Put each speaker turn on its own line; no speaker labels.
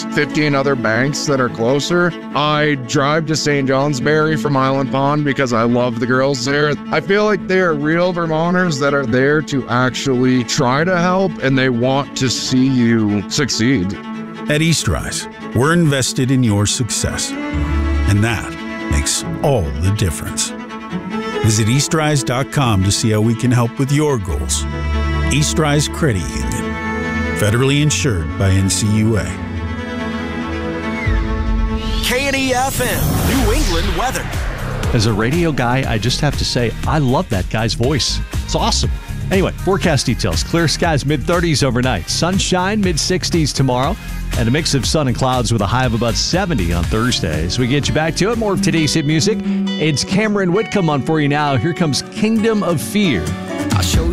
15 other banks that are closer. I drive to St. Johnsbury from Island Pond because I love the girls there. I feel like they are real Vermonters that are there to actually try to help, and they want to see you succeed.
At Eastrise, we're invested in your success, and that makes all the difference. Visit eastrise.com to see how we can help with your goals. Eastrise Credit Union, federally insured by NCUA.
KNEFM, New England weather.
As a radio guy, I just have to say, I love that guy's voice. It's awesome. Anyway, forecast details. Clear skies, mid-30s overnight. Sunshine, mid-60s tomorrow. And a mix of sun and clouds with a high of about 70 on Thursday. As we get you back to it, more of today's hit music. It's Cameron Whitcomb on for you now. Here comes Kingdom of Fear.
I'll show